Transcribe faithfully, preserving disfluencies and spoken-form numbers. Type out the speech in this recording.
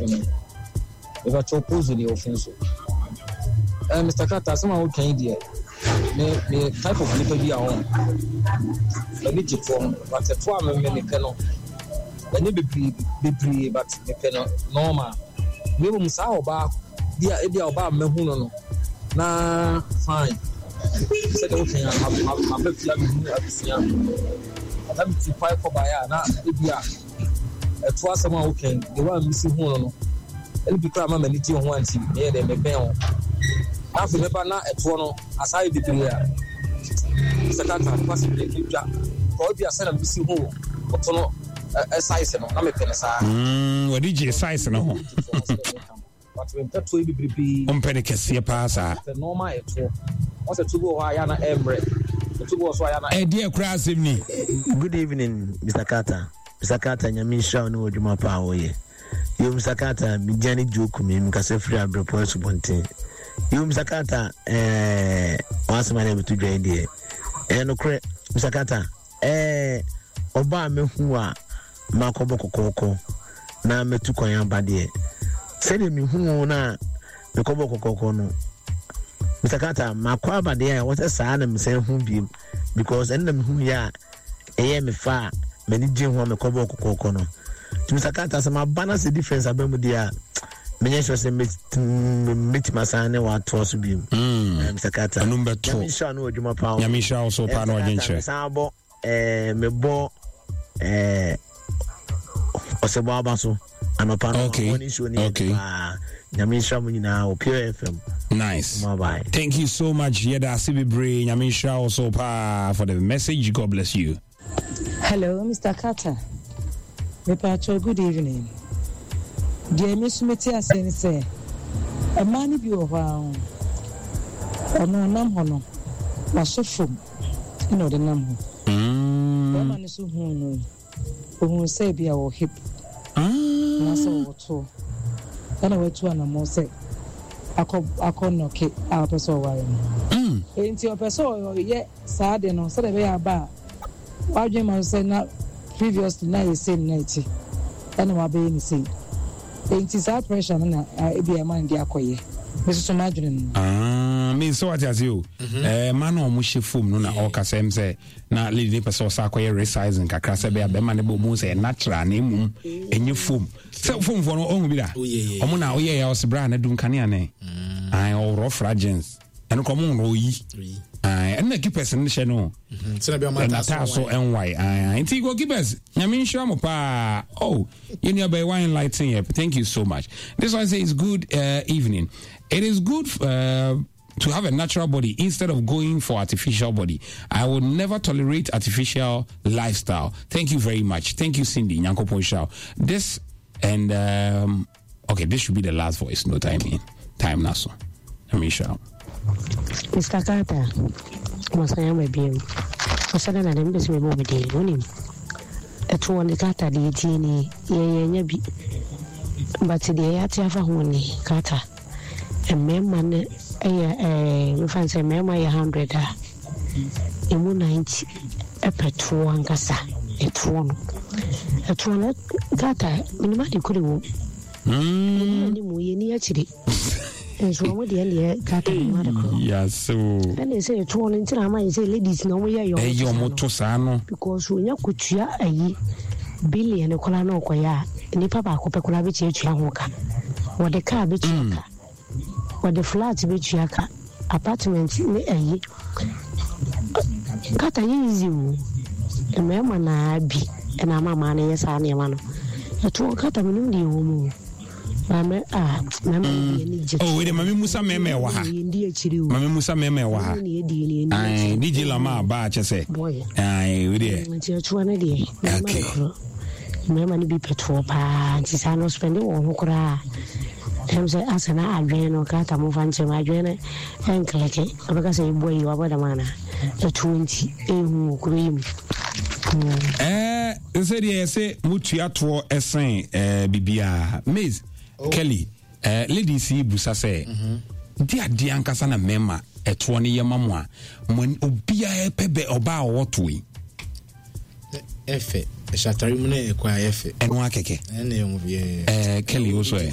hwene if I propose the offense eh Mister Carter some how can you the the type of people be on let me just form but the two am me no any be be but me no normal we will say oba dia e dia oba mehu no no na fine said okay I'm I'm be feel me abisia na me ti five for buy na e bia e to asema okay the one missing hu no no ele bi kra ma mani ti ho anti e de me ben ho na fi meba na e to no asai bi bia sakata possibly bia ko bia say na missing hu to no e size no na me pene sa mm what did you size no ho but when that to be be on pene kese pa sa the normal e to what's the tubo ha ya na emre the tubo so ya na e dia kra asem. Good evening Mister Carter. Mister Carter nyame sha no odwuma pa oye yo Mister Carter mi jani joke mi mkase free abrepo subonten yo Mister Carter eh wasema na bitu dwa die eh no kre Mister Carter eh oba mehu a makobo kokoko na metu kwan ba de se de mehu na mekobo kokoko no Mister Carter makwa ba de a wose saa na mse hu bi because en na mehu ya eye me fa mani gye ho mekobo kokoko no Mister Carter sama balance the difference abemu dia menye sure say meet masane wa to so bi Mister Carter number two Yamisha no odwuma pa Yamisha also pa no agenche sabo eh mebo eh osebo abaso anopa no okay okay Yamisha munyina o Pure F M. Nice. Bye. Thank you so much Yeda Sibibre Yamisha also pa for the message. God bless you. Hello Mister Carter. Me pacho good evening. Dear Miss Metia say a man bi o wa ono nam hono wa so fom ino de nam ho mm e man so hu no o say bia wo hip mm na so wo to ana we to na mo say akọ akọ no ke a person wa no mm enti o person ye saa de no so de be ya ba wa dwe man say na previously na the same night and we be in the same it is that pressure na e be a man dey akoye me so na dwene ah me so what as you eh man o mo hye foam no na o ka sem say na lady person so akoye resizing kakra say be a be man be mo say natural na emum enye foam say foam for no ohun bi da o mo na o ye ya o se bra na dun kane ane ai o rough fragments and come on ro yi ah and na keepers ni she no say na be o ta so ny ah nti go keepers nyame nsho mo pa oh you know by wine lighting here. Thank you so much. This one says good uh, evening. It is good uh, to have a natural body instead of going for artificial body. I will never tolerate artificial lifestyle. Thank you very much. Thank you, Cindy Nyanko Ponshao. This and um, okay, this should be the last voice. No time in time now. So let me shout. Mister Carter, Masaya Mabim. Masana na dem besi mo me dey wonim. Eto won Carter dey tini ye nya bi. But dey ya tia fa ho ni Carter. Emema ne eh eh we fan say emema ye one hundred a. Emu ninety epeto ankasa. Eto no. Eto no Carter minima de kure wo. Mm. Ni mo ye ni akire. So what the end Carter yes so and they say to one until I say ladies no we are your moto sano because when you could ya a billion a kola no koya ni papa ko pekola bi che tua ho ka what the car bi tua ka what the flat bi tua ka apartment ni ayi Carter easy o e me ma na bi e na mama na yes a na ma no e to Carter minum di wo mu mama ah mama ni je oh we de mama Musa meme wa ha mama Musa meme wa ha ai D J Lama ba che se ai we de nti ocho na de mama ni bi petrol pa nti sa no spend wo ho kura em se asana adwen no Carter mo fan che ma adwen en kleke abaka se boy wa boda mana e twenty ehu kuro yim eh se de se mutua to esen eh bibia Miss Kelly, uh, ladies, see Busa say, dear dear Ankasana Mema, a twenty year mamma, when Obia Pebe Oba what we F. Shatari Mune, a quiet F. And Wakeke, and Kelly also.